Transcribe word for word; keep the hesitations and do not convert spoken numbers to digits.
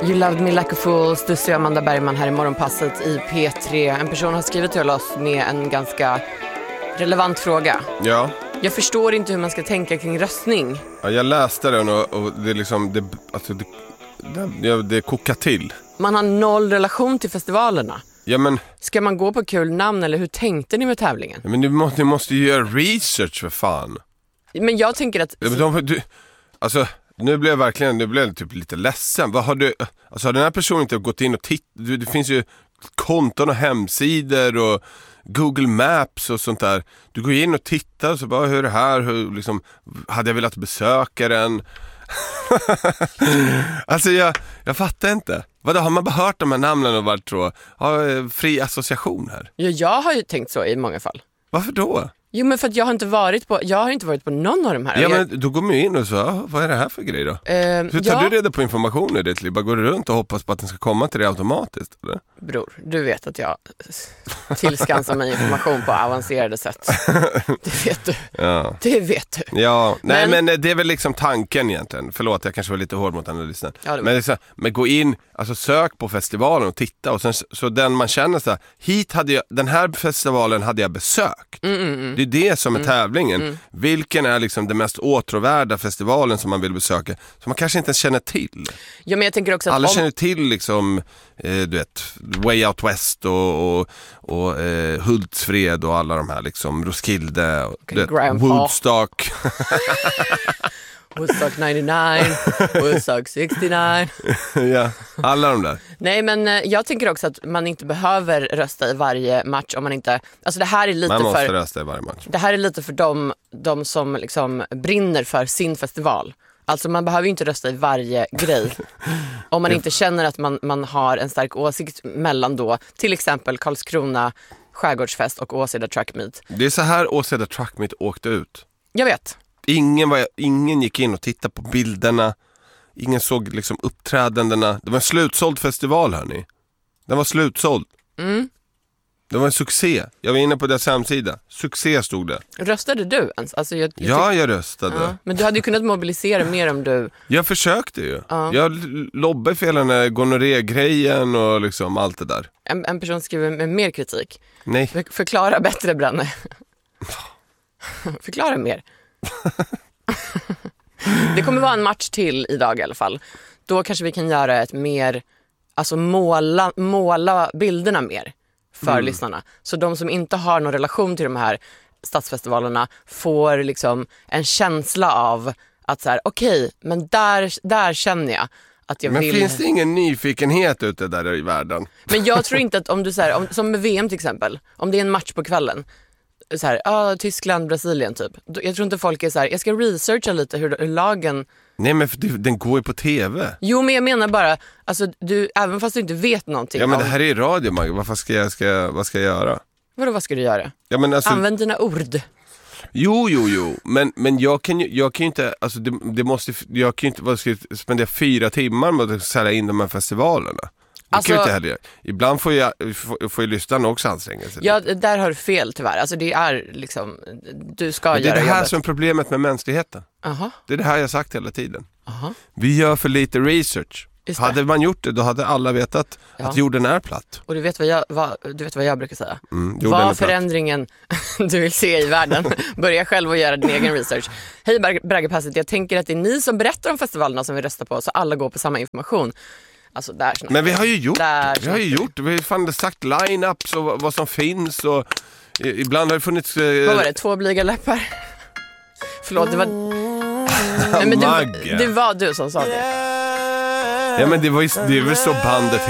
You Loved Me Like a Fool, Stussi och Amanda Bergman här i Morgonpasset i P tre. En person har skrivit till oss med en ganska relevant fråga. Ja. Jag förstår inte hur man ska tänka kring röstning. Ja, jag läste den och, och det är liksom det, alltså det, det, det kokar till. Man har noll relation till festivalerna. Ja, men, ska man gå på kul namn eller hur tänkte ni med tävlingen? Ja, men du måste, du måste ju göra research för fan. Men jag tänker att... Ja, men de, du, alltså, nu blev jag verkligen nu blev jag typ lite ledsen. Vad har du, alltså har den här personen inte gått in och tittat? Det finns ju konton och hemsidor och Google Maps och sånt där. Du går in och tittar och så bara, hur är det här? Hur, liksom, hade jag velat besöka den? Alltså jag, jag fattar inte. Vadå, har man bara hört de här namnen och varit så, har fri association här? Ja, jag har ju tänkt så i många fall. Varför då? Jo, men för att jag har inte varit på jag har inte varit på någon av de här. Ja, men då går man in och så, ah, vad är det här för grej då? Eh, Hur tar ja. du reda på information i ditt liv? Bara går du runt och hoppas på att den ska komma till dig automatiskt, eller? Bror, du vet att jag tillskansar mig information på avancerade sätt. Det vet du. Ja. Det vet du. Ja, nej men, men det är väl liksom tanken egentligen. Förlåt, jag kanske var lite hård mot analysen. Ja, men, liksom, men gå in, alltså sök på festivalen och titta och sen så den man känner så här, hit hade jag, den här festivalen hade jag besökt. Mm, mm, mm. Det är det som är mm. tävlingen. Mm. Vilken är liksom den mest åtråvärda festivalen som man vill besöka som man kanske inte ens känner till. Ja, men jag tänker också att alla om... känner till liksom eh, du vet, Way Out West och, och, och eh, Hultsfred och alla de här liksom Roskilde och okay, du vet, Woodstock. Woodstock nittionio, Woodstock sextionio. Ja, alla de där. Nej, men jag tänker också att man inte behöver rösta i varje match om man inte... Alltså det här är lite man måste för... rösta i varje match. Det här är lite för dem, de som liksom brinner för sin festival. Alltså man behöver ju inte rösta i varje grej. Om man inte känner att man, man har en stark åsikt mellan då till exempel Karlskrona Skärgårdsfest och Åseda Truck Meet. Det är så här Åseda Truck Meet åkte ut. Jag vet. Ingen, var, ingen gick in och tittade på bilderna. Ingen såg liksom uppträdandena. Det var en slutsåld festival, hörni. Den var slutsåld. Mm. Det var en succé. Jag var inne på deras hemsida. Succé stod det. Röstade du ens? Alltså jag, jag ja, jag röstade. Ja. Men du hade ju kunnat mobilisera mer om du... Jag försökte ju. Ja. Jag lobbade för hela den här gonorré-grejen och liksom allt det där. En, en person skriver med mer kritik. Nej. För, förklara bättre, Branne. Förklara mer. Det kommer vara en match till idag i alla fall. Då kanske vi kan göra ett mer, alltså måla, måla bilderna mer för mm. lyssnarna. Så de som inte har någon relation till de här stadsfestivalerna får liksom en känsla av att så här, okej, okay, men där, där känner jag att jag men vill... finns det ingen nyfikenhet ute där i världen? Men jag tror inte att om du så här, om, som med V M till exempel, om det är en match på kvällen så här, ah, Tyskland, Brasilien typ. Jag tror inte folk är så här, jag ska researcha lite hur, hur lagen... Nej, men det, den går ju på tv. Jo, men jag menar bara, alltså du, även fast du inte vet någonting. Ja, men om... det här är radio, Maggie. Vad ska jag, ska, vad ska jag göra? Vadå, vad ska du göra? Ja, men alltså... Använd dina ord. Jo, jo, jo. Men, men jag kan ju jag kan ju inte, alltså det, det måste, jag kan ju inte, vad ska jag spendera fyra timmar med att sälja in de här festivalerna. Alltså, inte heller. Ibland får jag får, får ju lyssnarna också anstränga sig. Ja, där har du fel tyvärr. Alltså det är liksom, du ska men göra det är det här jobbet. som är problemet med mänskligheten. Uh-huh. Det är det här jag sagt hela tiden. Uh-huh. Vi gör för lite research. Hade man gjort det, då hade alla vetat ja. att jorden är platt. Och du vet vad jag, vad, du vet vad jag brukar säga. Mm, vad förändringen du vill se i världen. Börja själv och göra din egen research. Hej Braggepasset, jag tänker att det är ni som berättar om festivalerna som vi röstar på, så alla går på samma information. Alltså där snackar. Men vi har ju gjort där vi har ju gjort vi har fan sagt line-ups och vad, vad som finns och ibland har det funnits eh... vad var det? Två blyga läppar. Förlåt, det var nej, men det, det var du som sa det. Ja, men det var ju, det var så bandet